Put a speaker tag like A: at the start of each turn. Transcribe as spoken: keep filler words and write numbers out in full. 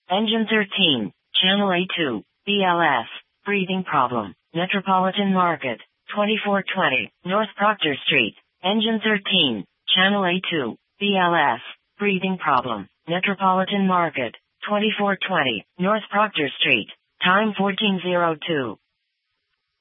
A: Engine thirteen, Channel A two, B L S, breathing problem, Metropolitan Market, twenty-four twenty, North Proctor Street. Engine thirteen, Channel A two, B L S, breathing problem, Metropolitan Market, twenty-four twenty, North Proctor Street. Time fourteen oh two.